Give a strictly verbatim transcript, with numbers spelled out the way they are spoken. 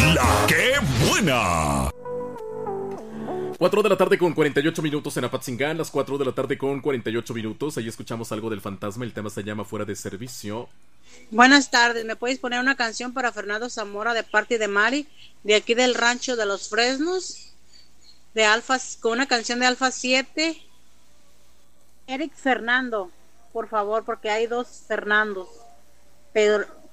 La que buena. cuatro de la tarde con cuarenta y ocho minutos en Apatzingán, las cuatro de la tarde con cuarenta y ocho minutos. Ahí escuchamos algo del fantasma, el tema se llama Fuera de Servicio. Buenas tardes, ¿me puedes poner una canción para Fernando Zamora de parte de Mari, de aquí del rancho de los Fresnos, de Alfa, con una canción de Alfa siete? Eric Fernando, por favor, porque hay dos Fernandos, pero